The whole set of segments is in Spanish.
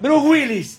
Bruce Willis.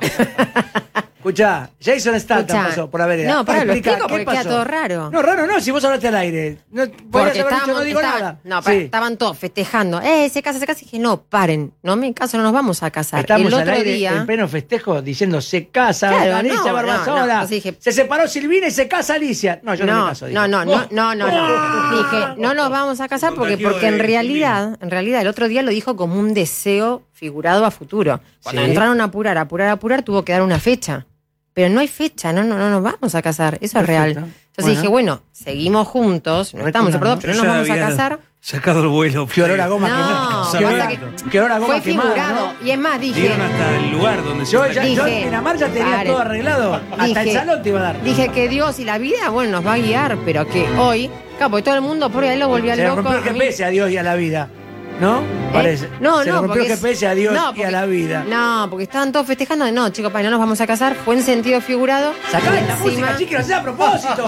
Escuchá, Jason Statham pasó por la vereda. No, pará, lo explico ¿qué porque queda pasó? todo raro. No, raro no, si vos hablaste al aire. No, Porque no digo nada. No, Sí. estaban todos festejando. Se casa. Y dije, no, paren. No me caso, no nos vamos a casar. Estamos el al otro aire día, en pleno festejo diciendo se casa Claro, Alicia no, Barbasola. no, así dije, se separó Silvina y se casa Alicia. No, yo no me caso. Dije. No. Dije, no nos vamos a casar porque en realidad el otro día lo dijo como un deseo figurado a futuro. Cuando entraron a apurar, tuvo que dar una fecha. Pero no hay fecha, no nos vamos a casar, eso es real. Entonces dije, bueno, seguimos juntos, no estamos separados, pero no nos vamos a casar. Sacado el vuelo. Qué olor a goma Qué olor a goma fue figurado. ¿No? Y es más, dije... Dieron hasta el lugar donde yo en Pinamar ya tenía todo arreglado. Hasta el salón te iba a dar. Dije que Dios y la vida, bueno, nos va a guiar, pero que hoy, porque todo el mundo por ahí lo volvió al loco. Se rompió el GPS a Dios y a la vida. ¿No? Parece. Se rompió el GPS a Dios y a la vida. No, porque estaban todos festejando. No, chicos, no nos vamos a casar. Fue en sentido figurado. Sacá esta música, chiqui, no sea a propósito.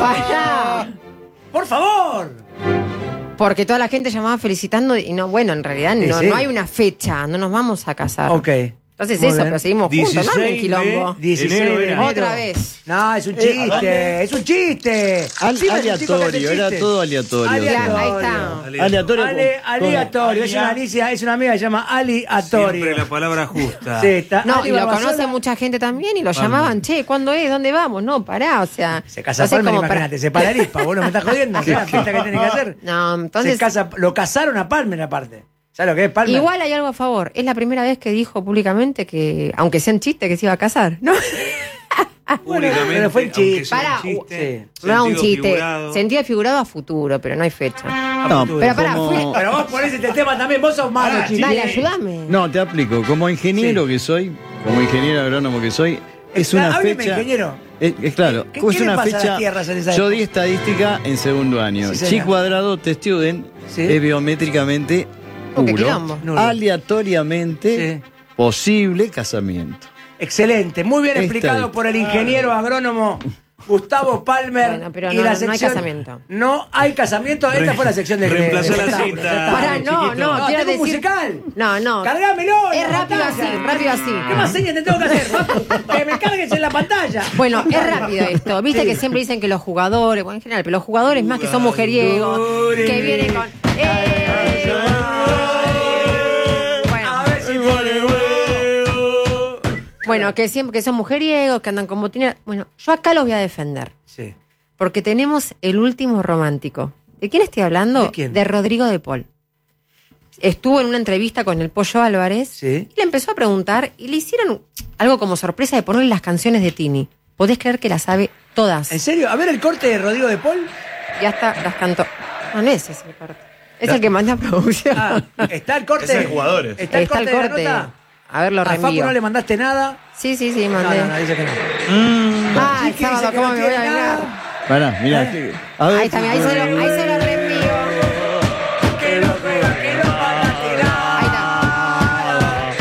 Por favor. Porque toda la gente llamaba felicitando y no, bueno, en realidad no hay una fecha. No nos vamos a casar. Ok. Entonces pero seguimos juntos, ¿no? En quilombo. 16 de enero. Otra vez. No, es un chiste, es un chiste. Aleatorio, era todo aleatorio. Ahí está. Aleatorio. Aleatorio, es una amiga que se llama Aleatorio. Siempre la palabra justa. Sí, está. No, y lo conoce mucha gente también y lo llamaban, che, ¿cuándo es? ¿Dónde vamos? No, pará, o sea. Se casa Palmer, imagínate, se para Arispa, vos no me estás jodiendo, ¿sabes la fiesta que tiene que hacer? No, entonces. Lo casaron a Palmer aparte. ¿Sabes lo que es Palmer? Igual hay algo a favor. Es la primera vez que dijo públicamente que, aunque sea un chiste, que se iba a casar, ¿no? Públicamente, pero fue un chiste. Pará, no un chiste. Sentido figurado a futuro, pero no hay fecha. No, pero pará, pero vos ponés este tema también, vos sos malo, chico. Dale, ayúdame. No, te aplico. Como ingeniero que soy, como ingeniero agrónomo que soy, es una fecha. Ingeniero. Claro, ¿Qué es le una pasa a las fecha. tierras en esa Yo época? di estadística en segundo año. Sí, Chi cuadrado te student es biométricamente puro, aleatoriamente posible casamiento. Excelente, muy bien explicado por el ingeniero agrónomo Gustavo Palmer. Bueno, pero y no, la no hay sección, casamiento. No hay casamiento. Esta fue la sección de Reemplazó la cinta. Pará, no, quiero quiero decir. decir. Musical. No. Cargámelo. Es rápido así. ¿Qué más señas te tengo que hacer? Que me cargues en la pantalla. Bueno, es rápido esto. Viste que siempre dicen que los jugadores, bueno, en general, pero los jugadores más que son mujeriegos, que vienen con. Bueno, que siempre que son mujeriegos, que andan con botines. Bueno, yo acá los voy a defender. Sí. Porque tenemos el último romántico. ¿De quién estoy hablando? ¿De quién? De Rodrigo de Paul. Estuvo en una entrevista con el Pollo Álvarez y le empezó a preguntar y le hicieron algo como sorpresa de ponerle las canciones de Tini. ¿Podés creer que las sabe todas? ¿En serio? A ver el corte de Rodrigo de Paul. Ya está, las cantó. No es ese el corte. Es el que manda producción. Está el corte. Es el jugadores. Está el corte. De la nota. A ver, lo reenvío. ¿A Facu no le mandaste nada? Sí, mandé. No, dice que no. El sábado, ¿cómo me voy a vengar? Pará, mirá. A ver, Ahí está, ahí se lo reenvío. Que no juega, que no mandaste nada. Ahí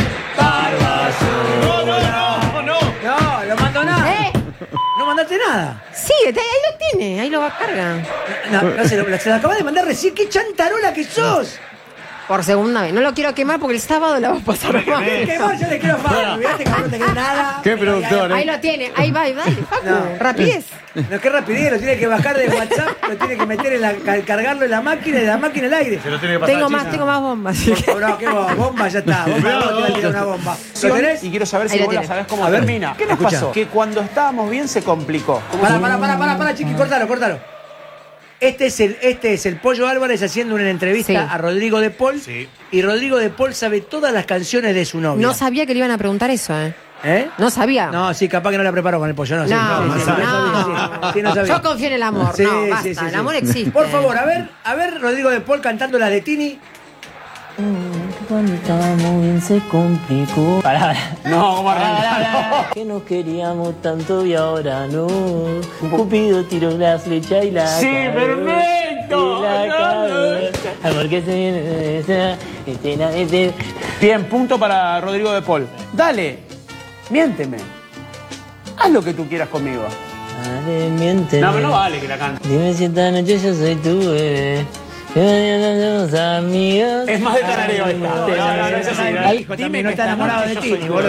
está. No, lo mandó nada. No mandaste nada. Sí, ahí lo tiene, ahí lo va a cargar. No, se lo acabas de mandar recién. ¡Qué chantarola que sos! Por segunda vez. No lo quiero quemar porque el sábado la va a pasar mal. Yo le quiero a Facu. Mirate que no te queda nada. Qué productor, Ahí lo tiene. Ahí va, dale, Facu. Rapidez. No, qué rapidez. Lo tiene que bajar de WhatsApp. Lo tiene que meter cargarlo en la máquina y de la máquina al aire. Se lo tiene que pasar Tengo más bombas. Así que... No, qué bomba, ya está. Bomba, no te va a tirar una bomba. ¿Lo tenés? Y quiero saber si Ahí vos la la sabés cómo A ver, termina. ¿Qué nos escucha. pasó? Que cuando estábamos bien se complicó. Para, chiqui, córtalo. Este es el Pollo Álvarez haciendo una entrevista a Rodrigo de Paul. Sí. Y Rodrigo de Paul sabe todas las canciones de su novia. No sabía que le iban a preguntar eso, ¿Eh? No sabía. No, sí, capaz que no la preparó con el pollo. No sabía. Yo confío en el amor. Sí, no, basta. sí, El amor existe. Por favor, a ver, Rodrigo de Paul cantando las de Tini. Cuando estábamos bien se complicó. No, ¿cómo arrancar? Que nos queríamos tanto y ahora no. Cupido tiró la flecha y la ¡Sí, perfecto! Y la cagó. Amor que se viene. Bien, punto para Rodrigo de Paul. Dale, miénteme. Haz lo que tú quieras conmigo. Dale, miénteme. No, pero no vale que la cante. Dime si esta noche yo soy tu bebé. Que mañana somos amigos. Es más de tarareo esta. No, es así. Dime que está enamorado de Tini, boludo.